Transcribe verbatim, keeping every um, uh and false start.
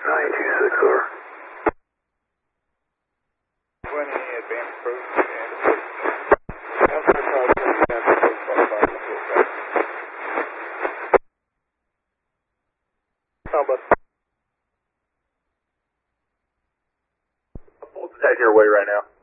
nine two six over. twenty advanced approach and approach. Alpha five twenty advanced approach five five four five. Alpha. Full detect your way right now.